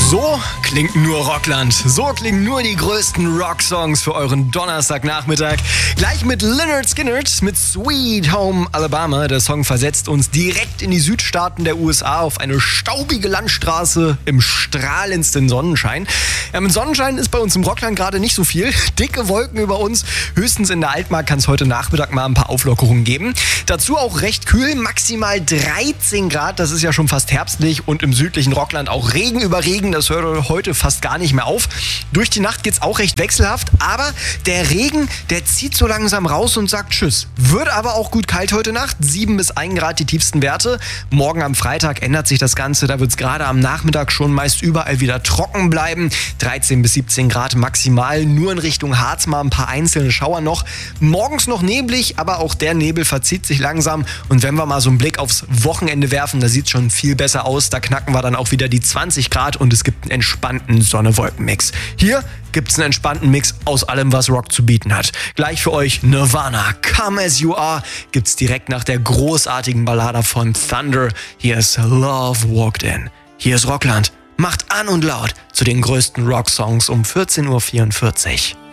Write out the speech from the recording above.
So klingt nur Rockland. So klingen nur die größten Rocksongs für euren Donnerstagnachmittag. Gleich mit Lynyrd Skynyrd mit Sweet Home Alabama. Der Song versetzt uns direkt in die Südstaaten der USA auf eine staubige Landstraße im strahlendsten Sonnenschein. Ja, mit Sonnenschein ist bei uns im Rockland gerade nicht so viel. Dicke Wolken über uns. Höchstens in der Altmark kann es heute Nachmittag mal ein paar Auflockerungen geben. Dazu auch recht kühl, maximal 13 Grad. Das ist ja schon fast herbstlich. Und im südlichen Rockland auch Regen über Regen. Das hört heute fast gar nicht mehr auf. Durch die Nacht geht's auch recht wechselhaft, aber der Regen, der zieht so langsam raus und sagt Tschüss. Wird aber auch gut kalt heute Nacht, 7 bis 1 Grad die tiefsten Werte. Morgen am Freitag ändert sich das Ganze, da wird's gerade am Nachmittag schon meist überall wieder trocken bleiben. 13 bis 17 Grad maximal, nur in Richtung Harz mal ein paar einzelne Schauer noch. Morgens noch neblig, aber auch der Nebel verzieht sich langsam und wenn wir mal so einen Blick aufs Wochenende werfen, da sieht's schon viel besser aus, da knacken wir dann auch wieder die 20 Grad und es gibt einen entspannten Sonne-Wolken-Mix. Hier gibt's einen entspannten Mix aus allem, was Rock zu bieten hat. Gleich für euch Nirvana, Come As You Are, gibt's direkt nach der großartigen Ballade von Thunder. Hier ist Love Walked In. Hier ist Rockland. Macht an und laut zu den größten Rocksongs um 14:44 Uhr.